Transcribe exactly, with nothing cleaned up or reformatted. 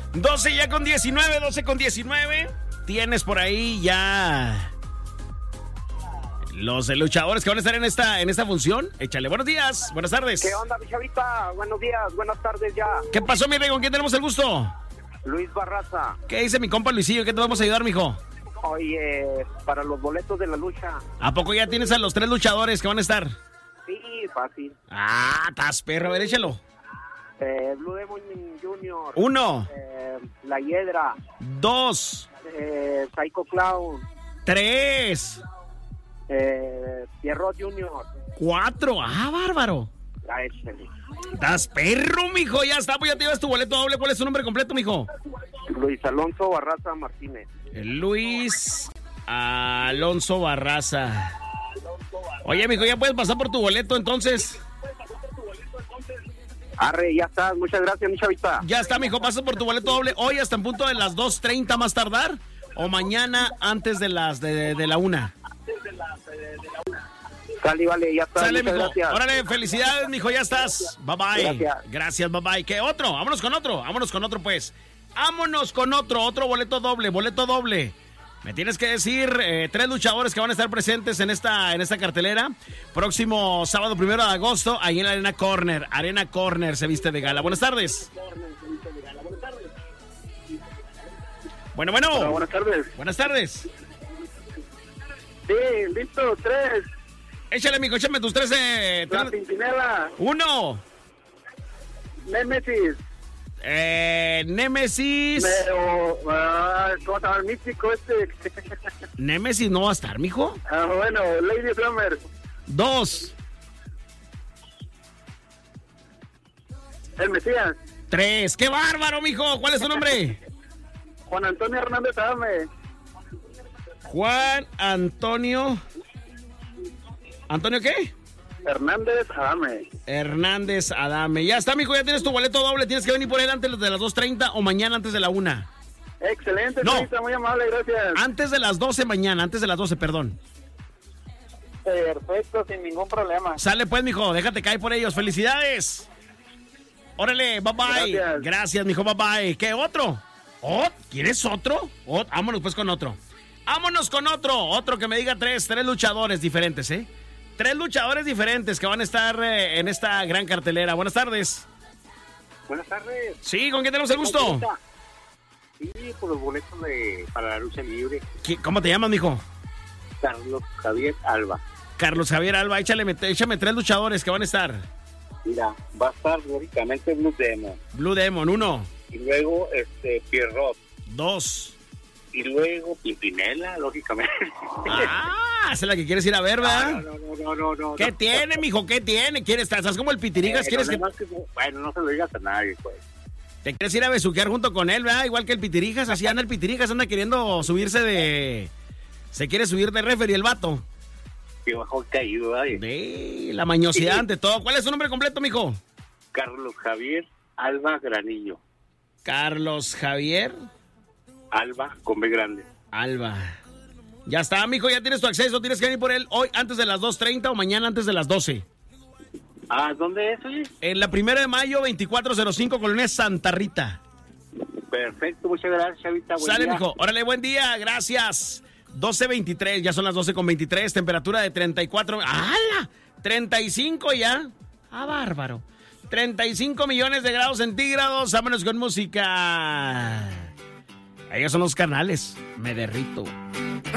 doce ya con diecinueve, doce con diecinueve. Tienes por ahí ya los luchadores que van a estar en esta, en esta función. Échale, buenos días, buenas tardes. ¿Qué onda, mi chavita? Buenos días, buenas tardes ya. ¿Qué pasó, mi rey? ¿Con quién tenemos el gusto? Luis Barraza. ¿Qué dice mi compa Luisillo? ¿Qué te vamos a ayudar, mijo? Oye, para los boletos de la lucha. ¿A poco ya tienes a los tres luchadores que van a estar? Sí, fácil. Ah, estás perro, a ver, échalo. Eh, Blue Demon junior Uno. Eh, La Hiedra. Dos. Eh, Psycho Clown. Tres. Eh, Pierrot junior Cuatro. Ah, bárbaro. La échale. Estás perro, mijo. Ya está, pues ya te llevas tu boleto doble. ¿Cuál es tu nombre completo, mijo? Luis Alonso Barraza Martínez. Luis Alonso Barraza. Oye, mijo, ya puedes pasar por tu boleto, entonces. Arre, ya está. Muchas gracias, mi chavita. Ya está, mijo, pasa por tu boleto doble. Hoy hasta en punto de las dos treinta más tardar. O mañana antes de las de, de la una. Sale, vale, ya está. Sale, muchas mijo. gracias. Órale, felicidades, mijo, ya estás. Bye, bye. Gracias. Gracias, bye, bye. ¿Qué otro? Vámonos con otro. Vámonos con otro, pues. Vámonos con otro. Otro boleto doble, boleto doble. Me tienes que decir eh, tres luchadores que van a estar presentes en esta, en esta cartelera. Próximo sábado primero de agosto, ahí en la Arena Corner. Arena Corner se viste de gala. Buenas tardes. Bueno, bueno. Hola, buenas tardes. Buenas tardes. Sí, listo, tres. Échale, mijo, échame tus tres. Eh, La tres- Pimpinela. Uno. Nemesis. Eh, Némesis. Pero, ah, ¿cómo se llama el místico este? Némesis no va a estar, mijo. Ah, bueno, Lady Flammer. Dos. El Mesías. Tres. ¡Qué bárbaro, mijo! ¿Cuál es tu nombre? Juan Antonio Hernández Adame. Juan Antonio. ¿Antonio qué? Hernández Adame. Hernández Adame. Ya está, mijo, ya tienes tu boleto doble. Tienes que venir por él antes de las dos treinta o mañana antes de la una. Excelente, No. señorita, muy amable, gracias. Antes de las doce mañana, antes de las doce, perdón. Perfecto, sin ningún problema. Sale pues, mijo, déjate caer por ellos. ¡Felicidades! Órale, bye bye. Gracias. Gracias, mijo, bye bye. ¿Qué otro? ¿Oh? ¿Quieres otro? Oh, vámonos pues con otro. Vámonos con otro. Otro que me diga tres, tres luchadores diferentes, ¿eh? Tres luchadores diferentes que van a estar eh, en esta gran cartelera. Buenas tardes. Buenas tardes. Sí, ¿con quién tenemos el gusto? Sí, por los boletos de, para la lucha libre. ¿Qué- ¿Cómo te llamas, mijo? Carlos Javier Alba. Carlos Javier Alba. Échale, mete- échame tres luchadores que van a estar. Mira, va a estar lógicamente Blue Demon. Blue Demon, uno. Y luego este Pierrot. Dos. Y luego Pimpinela, lógicamente. Ah, esa es la que quieres ir a ver, ¿verdad? No, no, no, no, no. ¿Qué no. tiene, mijo? ¿Qué tiene? ¿Quieres? ¿Estás como el Pitirigas? Eh, ¿Quieres lo que demás que- Bueno, no se lo digas a nadie, pues. te quieres ir a besuquear junto con él, verdad? Igual que el Pitirijas, así anda el Pitirijas, anda queriendo subirse de... Se quiere subir de referee el vato. Que bajó caído, ¿verdad? De la mañosidad Sí. ante todo. ¿Cuál es su nombre completo, mijo? Carlos Javier Alba Granillo. Carlos Javier Alba con B grande. Alba. Ya está, mijo, ya tienes tu acceso. Tienes que venir por él hoy antes de las dos treinta o mañana antes de las doce. Ah, ¿dónde es, oye? En la primera de mayo, veinticuatro cero cinco, Colonia Santa Rita. Perfecto, muchas gracias, Chavita. Buen Sale, día. mijo. Órale, buen día. Gracias. doce veintitrés, ya son las doce con veintitrés. Temperatura de treinta y cuatro. ¡Hala! treinta y cinco ya. ¡Ah, bárbaro! treinta y cinco millones de grados centígrados. Vámonos con música. Ellos son los carnales. Me derrito.